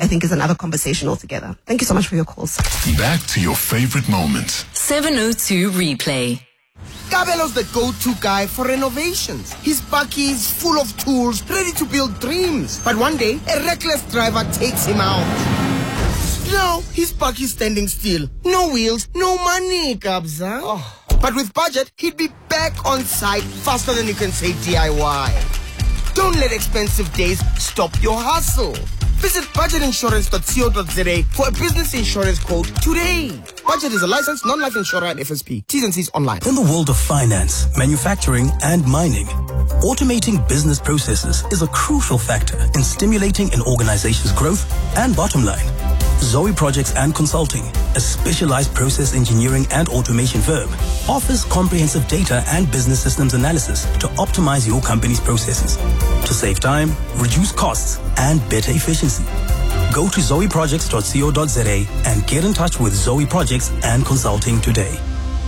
think is another conversation altogether. Thank you so much for your calls. Back to your favorite moments. 702 Replay. Kabelo's the go-to guy for renovations. His bakkie is full of tools, ready to build dreams. But one day, a reckless driver takes him out. Now, his backie's standing still. No wheels, no money, Kabza. Oh. But with budget, he'd be back on site faster than you can say DIY. Don't let expensive days stop your hustle. Visit budgetinsurance.co.za for a business insurance quote today. Budget is a licensed non-life insurer and FSP. T's and C's online. In the world of finance, manufacturing, and mining, automating business processes is a crucial factor in stimulating an organization's growth and bottom line. Zoe Projects and Consulting, a specialized process engineering and automation firm, offers comprehensive data and business systems analysis to optimize your company's processes, to save time, reduce costs, and better efficiency. Go to zoeprojects.co.za and get in touch with Zoe Projects and Consulting today.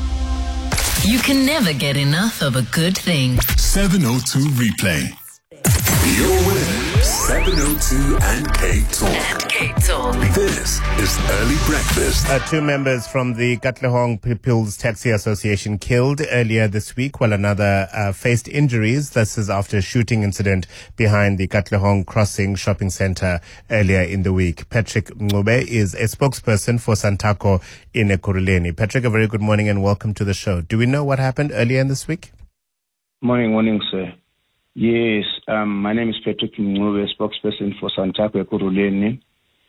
You can never get enough of a good thing. 702 Replay. You're with 702 and K-Talk. This is Early Breakfast. Two members from the Katlehong People's Taxi Association killed earlier this week, while another faced injuries. This is after a shooting incident behind the Katlehong Crossing shopping center earlier in the week. Patrick Mncube is a spokesperson for Santaco in Ekurhuleni. Patrick, a very good morning and welcome to the show. Do we know what happened earlier in this week? Morning, sir. Yes, my name is Patrick Mncube, spokesperson for Santaco Ekurhuleni.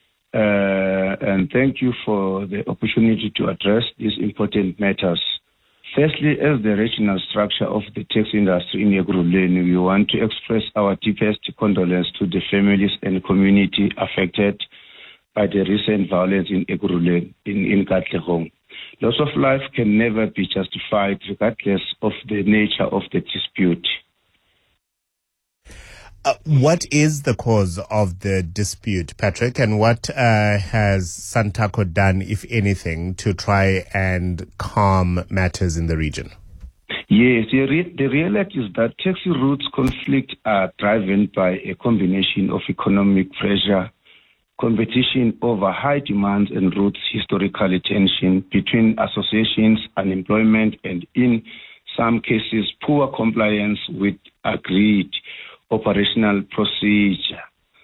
And thank you for the opportunity to address these important matters. Firstly, as the regional structure of the taxi industry in Ekurhuleni, we want to express our deepest condolence to the families and community affected by the recent violence in Ekurhuleni, in Katlehong. Loss of life can never be justified regardless of the nature of the dispute. What is the cause of the dispute, Patrick, and what has Santaco done, if anything, to try and calm matters in the region? Yes, the reality is that taxi routes conflict are driven by a combination of economic pressure, competition over high demands and routes historical tension between associations, unemployment, and in some cases, poor compliance with agreed operational procedure.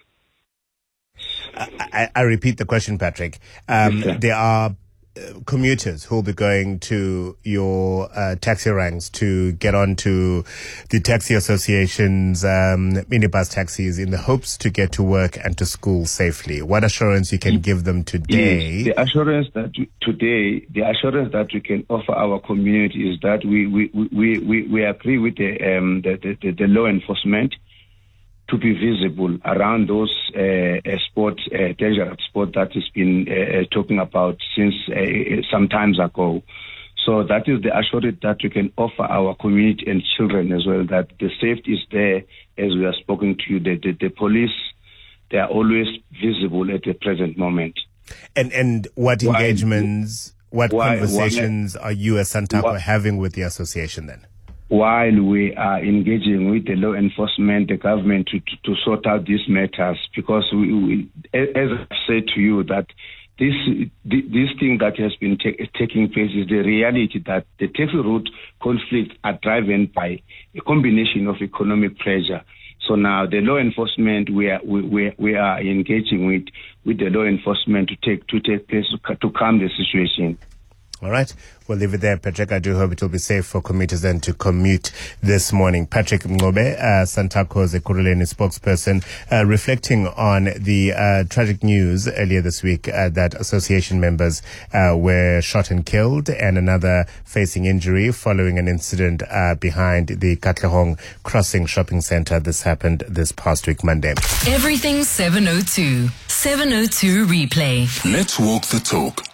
I repeat the question, Patrick. Yes, there are commuters who will be going to your taxi ranks to get onto the taxi association's minibus taxis in the hopes to get to work and to school safely. What assurance you can give them today? Yes, the assurance that we can offer our community is that we agree with the law enforcement to be visible around those dangerous spots that has been talking about since some times ago. So that is the assurance that we can offer our community and children as well, that the safety is there as we are speaking to you. The police, they are always visible at the present moment. And what engagements, what conversations are you as Santaco having with the association then? While we are engaging with the law enforcement, the government to sort out these matters, because we as I've said to you, that this thing that has been taking place is the reality that the taxi route conflicts are driven by a combination of economic pressure. So now the law enforcement, we are engaging with the law enforcement to take place to calm the situation. All right. We'll leave it there, Patrick. I do hope it will be safe for commuters then to commute this morning. Patrick Mncube, Santaco's Ekurhuleni spokesperson, reflecting on the tragic news earlier this week that association members were shot and killed and another facing injury following an incident behind the Katlehong Crossing shopping center. This happened this past week, Monday. Everything 702. 702 Replay. Let's walk the talk.